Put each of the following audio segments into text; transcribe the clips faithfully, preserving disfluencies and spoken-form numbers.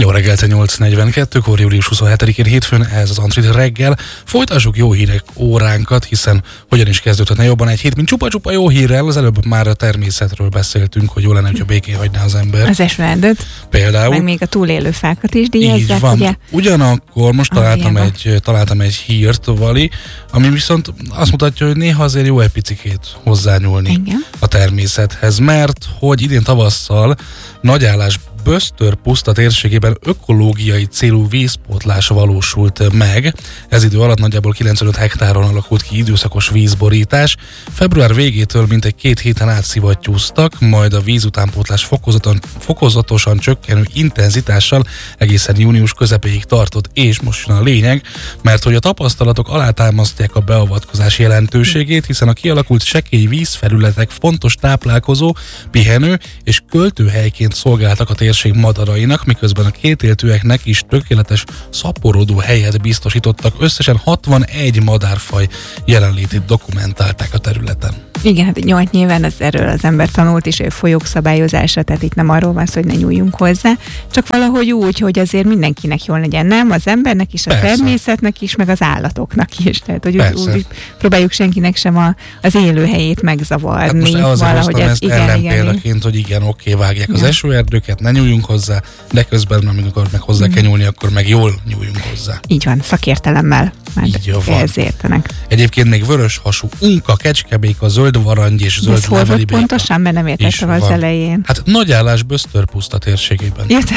Jó reggelt, nyolc negyvenkettőkor, július huszonhetedikén hétfőn, ez az Antrit reggel. Folytassuk jó hírek óránkat, hiszen hogyan is kezdődhetne jobban egy hét, mint csupa-csupa jó hírrel. Az előbb már a természetről beszéltünk, hogy jó lenne, hogyha békén hagyná az ember. Az esőerdőt. Például. Meg még a túlélő fákat is díjazzák, így van. ugye? Ugyanakkor most találtam egy, találtam egy hírt, Vali, ami viszont azt mutatja, hogy néha azért jó egy picikét hozzányúlni Igen. a természethez, mert hogy idén tavasszal Nagyállás Bösztör puszta térségében ökológiai célú vízpótlás valósult meg. Ez idő alatt nagyjából kilencvenöt hektáron alakult ki időszakos vízborítás. Február végétől mintegy két héten át szivattyúztak, majd a vízutánpótlás fokozaton, fokozatosan csökkenő intenzitással egészen június közepéig tartott, és most jön a lényeg, mert hogy a tapasztalatok alátámasztják a beavatkozás jelentőségét, hiszen a kialakult sekély vízfelületek fontos táplálkozó, pihenő és költőhelyként szolgáltak a térség madarainak, miközben a kétéltőeknek is tökéletes szaporodó helyet biztosítottak. Összesen hatvanegy madárfaj jelenlétét dokumentálták a területen. Igen, hát nyolc nyilván az erről az ember tanult is, folyók szabályozása, tehát itt nem arról van szó, hogy ne nyúljunk hozzá, csak valahogy úgy, hogy azért mindenkinek jól legyen, nem? Az embernek is, a Persze. természetnek is, meg az állatoknak is. Tehát, hogy úgy, úgy próbáljuk senkinek sem a, az élőhelyét megzavarni. Hát most azért valahogy hoztam ez, ezt igen, ellenpéldaként, igen, hogy igen, oké, vágják ja. az esőerdőket, ne nyúljunk hozzá, de közben, amikor meg hozzá kell nyúlni, akkor meg jól nyúljunk hozzá. Így van, szakértelemmel. Így van. Ez értenek. Egyébként még vörös hasú unka, kecskebéka, zöld varangy és zöld leveli béka. Pontosan, mert nem értettem az van. elején. Hát Nagyállás Bösztör puszta térségében. Érted?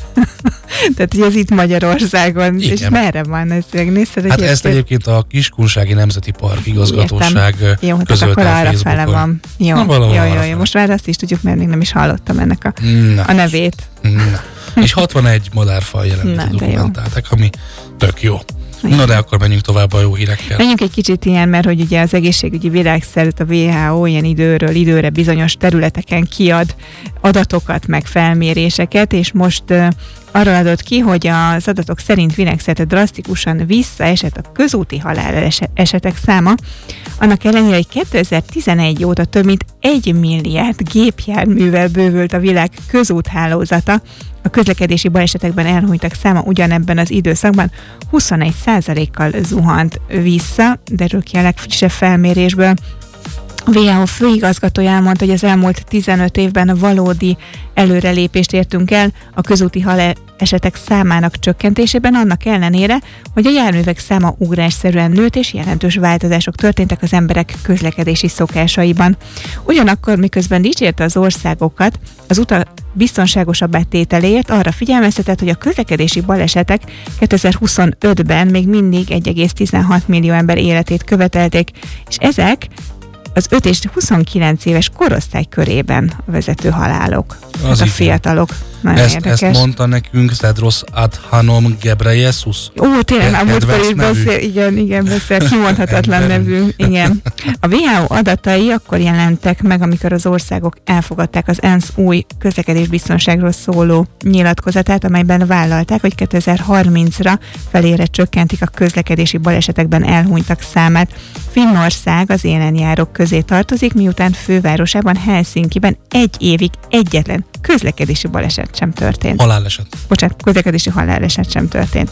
Tehát, hogy ez itt Magyarországon, igen. És merre van ez? Megnézted, hát ezt egyébként a Kiskunsági Nemzeti Park igazgatóság jó, közölte akkor a arra fele van. Jó, Na, jó, jó, arra jó. Most már azt is tudjuk, mert még nem is hallottam ennek a, Na. a nevét. Na. És hatvanegy madárfaj jelenlétet dokumentáltak, ami tök jó. Na de akkor menjünk tovább a jó hírekkel. Menjünk egy kicsit ilyen, mert hogy ugye az egészségügyi világszervezet, a dupla vé há ó ilyen időről időre bizonyos területeken kiad adatokat, meg felméréseket, és most uh, arról adott ki, hogy az adatok szerint világszerte drasztikusan visszaesett a közúti halálesetek száma, annak ellenére, hogy kétezer-tizenegy óta több mint egy milliárd gépjárművel bővült a világ közúthálózata. A közlekedési balesetekben elhunytak száma ugyanebben az időszakban huszonegy százalékkal zuhant vissza, derül ki a legfrissebb felmérésből. A dupla vé há ó főigazgatója elmondta, hogy az elmúlt tizenöt évben valódi előrelépést értünk el a közúti halálesetek számának csökkentésében, annak ellenére, hogy a járművek száma ugrásszerűen nőtt és jelentős változások történtek az emberek közlekedési szokásaiban. Ugyanakkor, miközben dicsérte az országokat az utak biztonságosabbá tételéért, arra figyelmeztetett, hogy a közlekedési balesetek kétezer-huszonötben még mindig egy egész tizenhat millió ember életét követelték, és ezek az öt és huszonkilenc éves korosztály körében a vezető halálok. Az hát a fiatalok. Nagyon ezt, érdekes. Ezt mondta nekünk Tedros Adhanom Ghebreyesus. Ó, tényleg, a múltkor is beszél, igen, igen, beszél, kimondhatatlan nevű, igen. A dupla vé há ó adatai akkor jelentek meg, amikor az országok elfogadták az ENSZ új közlekedésbiztonságról szóló nyilatkozatát, amelyben vállalták, hogy kétezer-harmincra felére csökkentik a közlekedési balesetekben elhunytak számát. Finnország az élenjárók közé tartozik, miután fővárosában, Helsinkiben egy évig egyetlen közlekedési baleset sem történt. Haláleset. Bocsánat, közlekedési haláleset sem történt.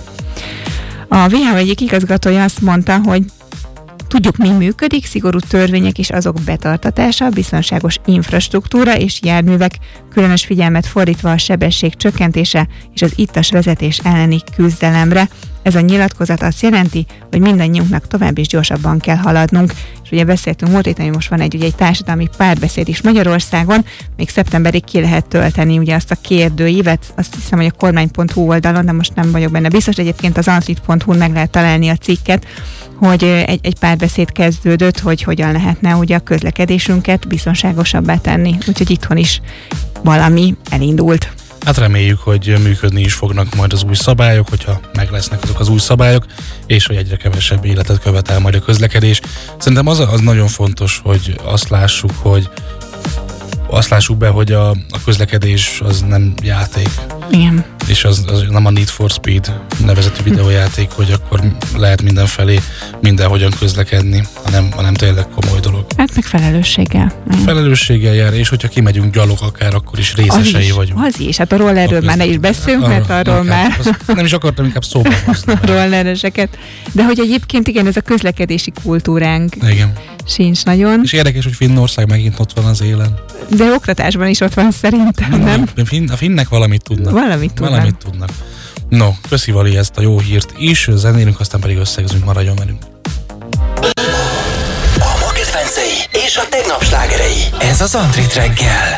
A dupla vé há ó egyik igazgatója azt mondta, hogy tudjuk, mi működik, szigorú törvények és azok betartatása, biztonságos infrastruktúra és járművek, különös figyelmet fordítva a sebesség csökkentése és az ittas vezetés elleni küzdelemre. Ez a nyilatkozat azt jelenti, hogy mindannyiunknak tovább is gyorsabban kell haladnunk. És ugye beszéltünk múlt héten, hogy most van egy, ugye egy társadalmi párbeszéd is Magyarországon, még szeptemberig ki lehet tölteni ugye azt a kérdőívet, azt hiszem, hogy a kormány pont hu oldalon, de most nem vagyok benne biztos, egyébként az antrit pont hu-n meg lehet találni a cikket, hogy egy, egy párbeszéd kezdődött, hogy hogyan lehetne ugye a közlekedésünket biztonságosabbá tenni. Úgyhogy itthon is valami elindult. Hát reméljük, hogy működni is fognak majd az új szabályok, hogyha meg lesznek azok az új szabályok, és hogy egyre kevesebb életet követel majd a közlekedés. Szerintem az, az nagyon fontos, hogy azt lássuk, hogy azt lássuk be, hogy a, a közlekedés az nem játék. Igen. És az, az nem a Need for Speed nevezetű videójáték, hogy akkor lehet mindenfelé mindenhogyan közlekedni, hanem, hanem tényleg komoly dolog. Hát meg felelősséggel. Felelősséggel jár, és hogyha kimegyünk gyalog akár, akkor is részesei az is, vagyunk. Az is, hát a rollerről már ne is beszélünk, arra, mert arról már... Nem is akartam inkább szóba hozni. A rollereseket. De hogy egyébként igen, ez a közlekedési kultúránk igen. sincs nagyon. És érdekes, hogy Finnország megint ott van az élen. De oktatásban is ott van szerintem, nem? nem? A, finn, a finnek valamit tudnak. Valamit tudnak. Valamit tudnak. No, köszi Vali ezt a jó hírt is, zenélünk, aztán pedig összegzünk, maradjon velünk. A ma kedvencei és a tegnap slágerei. Ez az Antrit reggel.